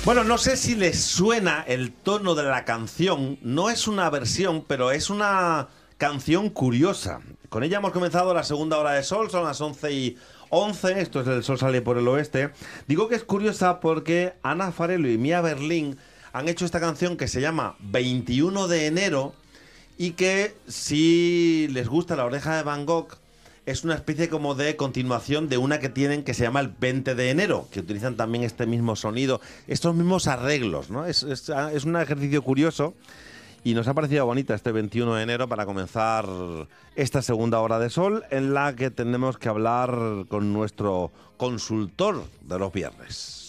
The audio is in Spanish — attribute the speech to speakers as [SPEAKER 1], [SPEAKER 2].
[SPEAKER 1] Bueno, no sé si les suena el tono de la canción. No es una versión, pero es una canción curiosa. Con ella hemos comenzado la segunda hora de Sol, son las 11:11. Esto es El Sol sale por el oeste. Digo que es curiosa porque Ana Farelo y Mía Berlín han hecho esta canción que se llama 21 de enero y que, si les gusta La Oreja de Van Gogh, es una especie como de continuación de una que tienen que se llama el 20 de enero, que utilizan también este mismo sonido, estos mismos arreglos, ¿no? Es un ejercicio curioso y nos ha parecido bonita este 21 de enero para comenzar esta segunda hora de Sol, en la que tenemos que hablar con nuestro consultor de los viernes.